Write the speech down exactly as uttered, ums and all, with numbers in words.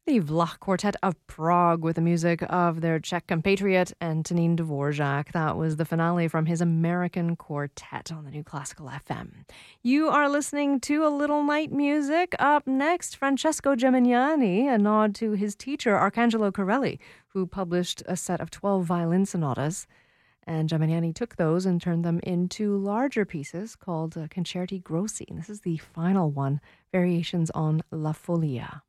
The Vlach Quartet of Prague with the music of their Czech compatriot Antonín Dvorak. That was the finale from his American Quartet on the New Classical F M. You are listening to A Little Night Music. Up next, Francesco Gemignani, a nod to his teacher, Arcangelo Corelli, who published a set of twelve violin sonatas. And Gemignani took those and turned them into larger pieces called uh, Concerti Grossi. And this is the final one, Variations on La Folia.